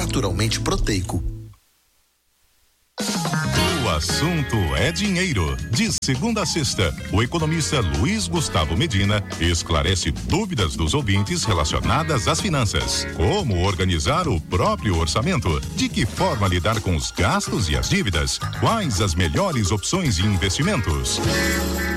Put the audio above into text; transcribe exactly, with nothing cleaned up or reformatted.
naturalmente proteico. O assunto é dinheiro. De segunda a sexta, o economista Luiz Gustavo Medina esclarece dúvidas dos ouvintes relacionadas às finanças. Como organizar o próprio orçamento? De que forma lidar com os gastos e as dívidas? Quais as melhores opções de investimentos?